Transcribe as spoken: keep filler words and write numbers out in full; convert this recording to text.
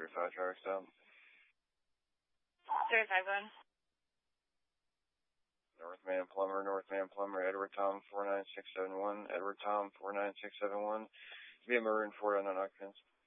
thirty-five traffic stop. thirty-five, go ahead. Northman Plumber, Northman Plumber, Edward Tom four nine six seven one, Edward Tom four nine six seven one. Be a Maroon four unknown occupants.